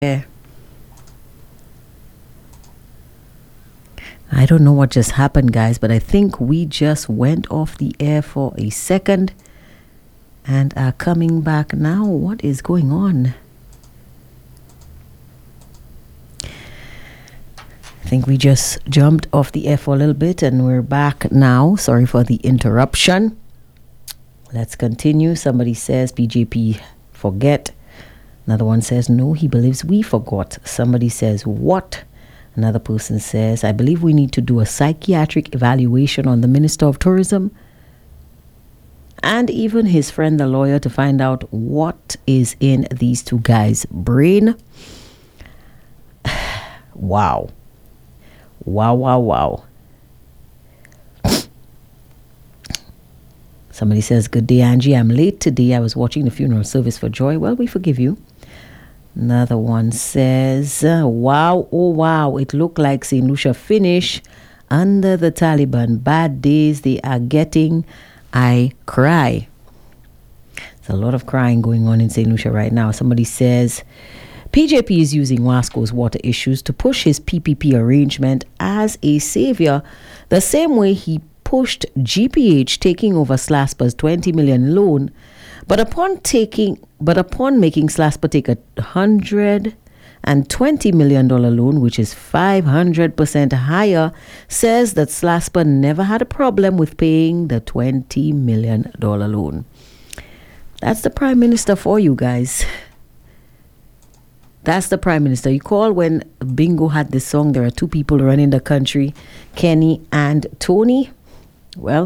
Yeah. I don't know what just happened, guys, but I think we just went off the air for a second and are coming back now. What is going on? I think we just jumped off the air for a little bit and we're back now. Sorry for the interruption. Let's continue. Somebody says BJP forget. Another one says no, he believes we forgot. Somebody says what? Another person says, I believe we need to do a psychiatric evaluation on the Minister of Tourism and even his friend, the lawyer, to find out what is in these two guys' brain. Wow. Wow. Somebody says, good day, Angie. I'm late today. I was watching the funeral service for Joy. Well, we forgive you. Another one says, wow, oh wow, it looked like St. Lucia finish under the Taliban. Bad days they are getting. I cry. There's a lot of crying going on in St. Lucia right now. Somebody says, PJP is using Wasco's water issues to push his PPP arrangement as a savior, the same way he pushed GPH taking over SLASPA's 20 million loan. But upon making SLASPA take a $120 million loan, which is 500% higher, says that SLASPA never had a problem with paying the $20 million loan. That's the Prime Minister for you guys. That's the Prime Minister. You call when Bingo had this song, there are two people running the country, Kenny and Tony. Well,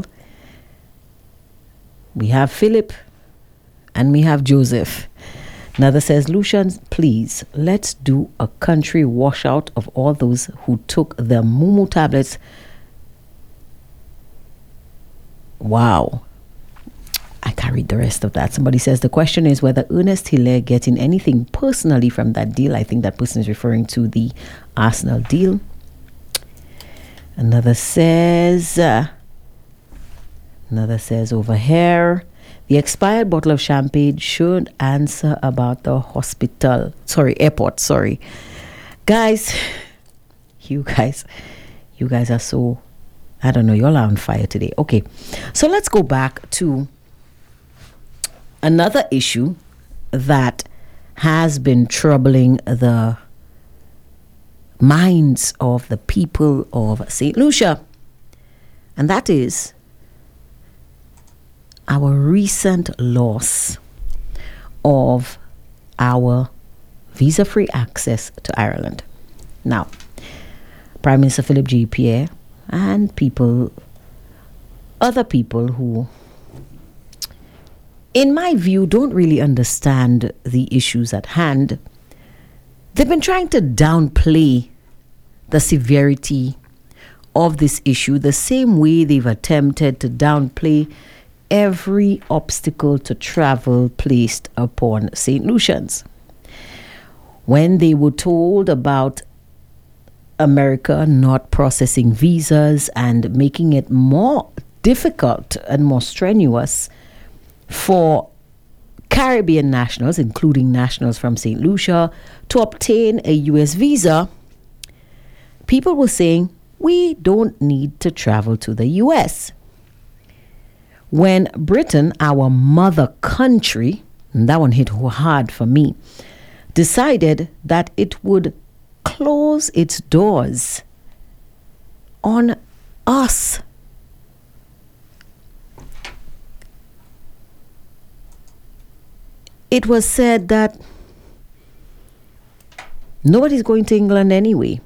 we have Philip and we have Joseph. Another says, Lucians, please, let's do a country washout of all those who took the Mumu tablets. Wow. I can't read the rest of that. Somebody says, the question is whether Ernest Hilaire getting anything personally from that deal. I think that person is referring to the Arsenal deal. Another says over here, the expired bottle of champagne should answer about the airport. Guys, you guys are so, I don't know, y'all are on fire today. Okay, so let's go back to another issue that has been troubling the minds of the people of St. Lucia, and that is our recent loss of our visa-free access to Ireland. Now, Prime Minister Philip J. Pierre and other people who, in my view, don't really understand the issues at hand, they've been trying to downplay the severity of this issue the same way they've attempted to downplay every obstacle to travel placed upon St. Lucians. When they were told about America not processing visas and making it more difficult and more strenuous for Caribbean nationals, including nationals from St. Lucia, to obtain a U.S. visa, people were saying, we don't need to travel to the U.S. When Britain, our mother country, and that one hit hard for me, decided that it would close its doors on us. It was said that nobody's going to England anyway.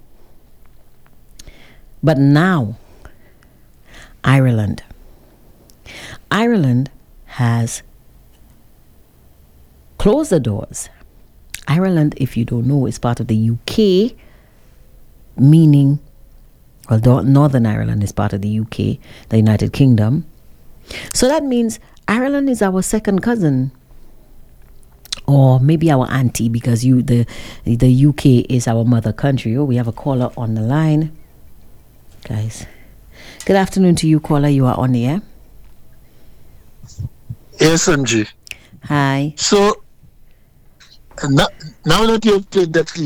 But now, Ireland has closed the doors. Ireland, if you don't know, is part of the UK, meaning, well, Northern Ireland is part of the UK, the United Kingdom. So that means Ireland is our second cousin, or maybe our auntie, because the UK is our mother country. Oh, we have a caller on the line. Guys, good afternoon to you, caller. You are on the air. Yes, Angie. Hi. So now that you've played that